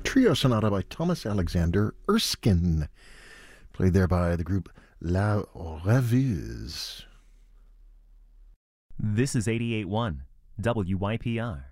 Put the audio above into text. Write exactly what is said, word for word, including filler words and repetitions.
trio sonata by Thomas Alexander Erskine, played there by the group La Rêveuse. This is eighty-eight point one W Y P R.